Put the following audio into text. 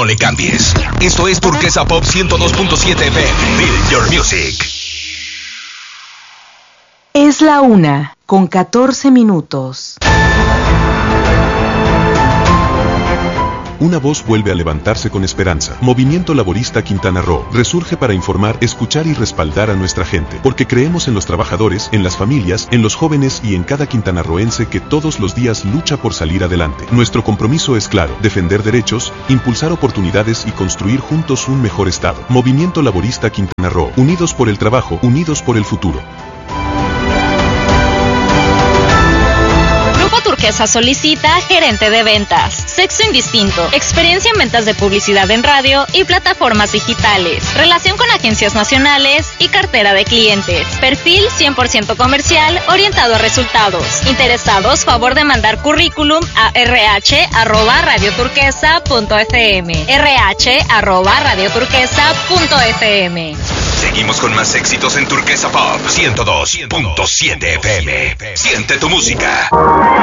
No le cambies. Esto es Turquesa Pop 102.7 FM. Build your music. Es la 1:14. Una voz vuelve a levantarse con esperanza. Movimiento Laborista Quintana Roo resurge para informar, escuchar y respaldar a nuestra gente, porque creemos en los trabajadores, en las familias, en los jóvenes y en cada quintanarroense que todos los días lucha por salir adelante. Nuestro compromiso es claro: defender derechos, impulsar oportunidades y construir juntos un mejor estado. Movimiento Laborista Quintana Roo, unidos por el trabajo, unidos por el futuro. Turquesa solicita gerente de ventas. Sexo indistinto. Experiencia en ventas de publicidad en radio y plataformas digitales. Relación con agencias nacionales y cartera de clientes. Perfil 100% comercial orientado a resultados. Interesados, favor de mandar currículum a rh@radioturquesa.fm. rh@radioturquesa.fm. Seguimos con más éxitos en Turquesa Pop 102.7 FM. Siente tu música.